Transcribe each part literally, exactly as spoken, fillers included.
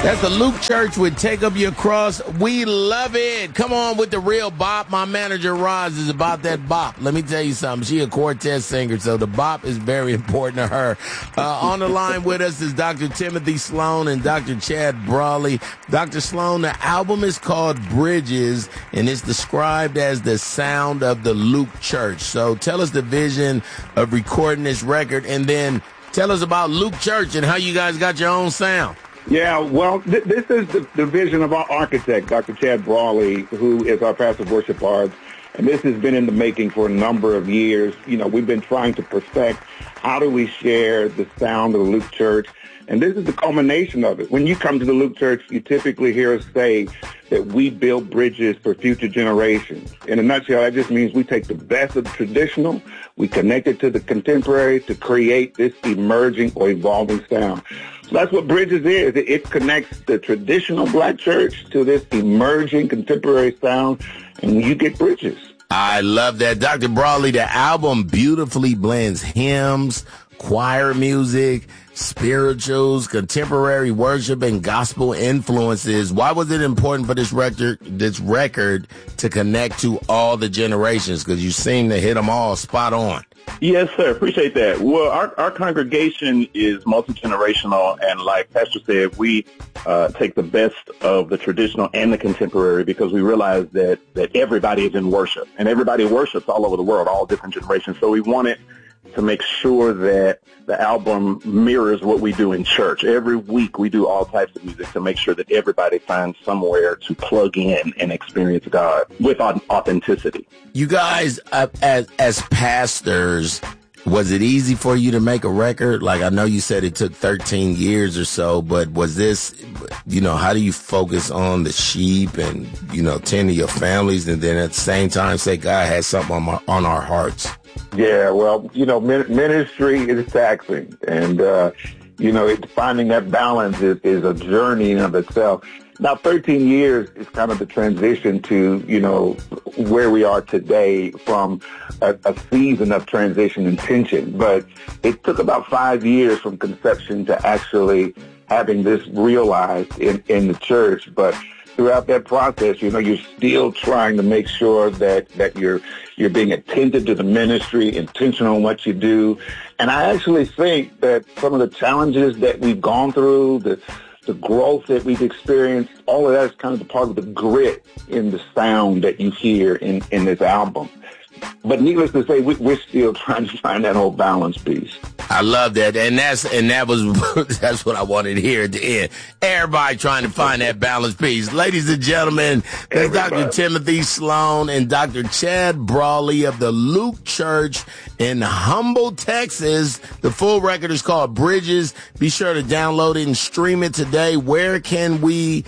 That's the Luke Church with Take Up Your Cross. We love it. Come on with the real bop. My manager, Roz, is about that bop. Let me tell you something. She a quartet singer, so the bop is very important to her. Uh, on the line with us is Doctor Timothy Sloan and Doctor Chad Brawley. Doctor Sloan, the album is called Bridges, and it's described as the sound of the Luke Church. So tell us the vision of recording this record, and then tell us about Luke Church and how you guys got your own sound. Yeah, well, th- this is the, the vision of our architect, Doctor Chad Brawley, who is our pastor of worship arts. And this has been in the making for a number of years. You know, we've been trying to perfect how do we share the sound of the Luke Church. And this is the culmination of it. When you come to the Luke Church, you typically hear us say that we build bridges for future generations. In a nutshell, that just means we take the best of the traditional, we connect it to the contemporary to create this emerging or evolving sound. So that's what Bridges is. It, it connects the traditional black church to this emerging contemporary sound, and you get Bridges. I love that. Doctor Brawley, the album beautifully blends hymns, choir music, spirituals, contemporary worship, and gospel influences. Why was it important for this record, this record to connect to all the generations? Because you seem to hit them all spot on. Yes, sir. Appreciate that. Well, our, our congregation is multi-generational, and like Pastor said, we uh, take the best of the traditional and the contemporary because we realize that, that everybody is in worship, and everybody worships all over the world, all different generations. So we wanted to make sure that the album mirrors what we do in church. Every week we do all types of music to make sure that everybody finds somewhere to plug in and experience God with authenticity. You guys, uh, as as pastors, was it easy for you to make a record? Like, I know you said it took thirteen years or so, but was this, you know, how do you focus on the sheep and, you know, tend to your families and then at the same time say God has something on, my, on our hearts? Yeah, well, you know, ministry is taxing, and, uh, you know, it, finding that balance is, is a journey in of itself. Now, thirteen years is kind of the transition to, you know, where we are today from a, a season of transition and tension. But it took about five years from conception to actually having this realized in, in the church. But throughout that process, you know, you're still trying to make sure that, that you're you're being attentive to the ministry, intentional in what you do. And I actually think that some of the challenges that we've gone through, the the growth that we've experienced, all of that is kind of the part of the grit in the sound that you hear in, in this album. But needless to say, we, we're still trying to find that whole balance piece. I love that, and that's and that was that's what I wanted to hear at the end. Everybody trying to find that balance piece. Ladies and gentlemen, that's Doctor Timothy Sloan and Doctor Chad Brawley of the Luke Church in Humble, Texas. The full record is called Bridges. Be sure to download it and stream it today. Where can we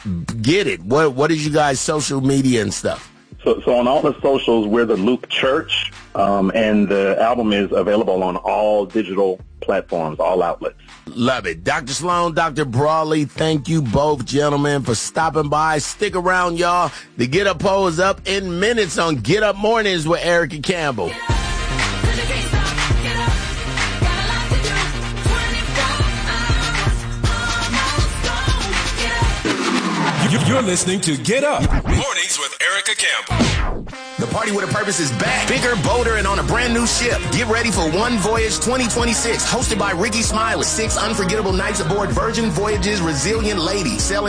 get it? What What is you guys' social media and stuff? So, so on all the socials, we're the Luke Church, um, and the album is available on all digital platforms, all outlets. Love it. Doctor Sloan, Doctor Brawley, thank you both, gentlemen, for stopping by. Stick around, y'all. The Get Up Poll is up in minutes on Get Up Mornings with Erica Campbell. You're listening to Get Up Mornings with Erica Campbell. The Party with a Purpose is back. Bigger, bolder, and on a brand new ship. Get ready for One Voyage twenty twenty-six, hosted by Ricky Smiley. Six unforgettable nights aboard Virgin Voyage's Resilient Lady, sailing